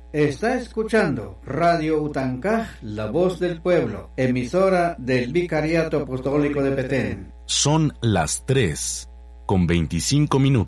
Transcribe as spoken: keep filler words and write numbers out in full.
Está escuchando Radio Utancaj, la voz del pueblo, emisora del Vicariato Apostólico de Petén. Son las tres con veinticinco minutos.